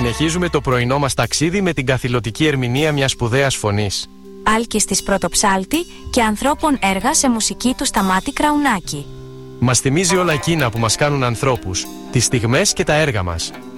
συνεχίζουμε το πρωινό μας ταξίδι με την καθηλωτική ερμηνεία μιας σπουδαίας φωνής. Άλκης της Πρωτοψάλτη και ανθρώπων έργα σε μουσική του Σταμάτη Κραουνάκη. Μας θυμίζει όλα εκείνα που μας κάνουν ανθρώπους, τις στιγμές και τα έργα μας.